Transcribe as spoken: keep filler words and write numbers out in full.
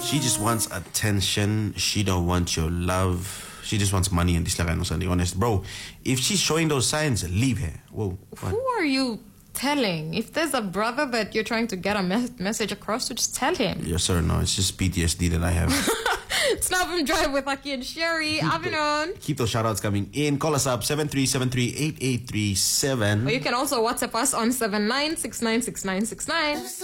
She just wants attention. She don't want your love. She just wants money and this like I know something honest. Bro, if she's showing those signs, leave her. Whoa. What? Who are you telling? If there's a brother that you're trying to get a me- message across to, just tell him. Yes, sir. No, it's just P T S D that I have. It's Love and Drive with Aki and Sherry. Afternoon. Keep those shout outs coming in. Call us up seven three seven three eight eight three seven. Or you can also WhatsApp us on seven nine six nine six nine six nine.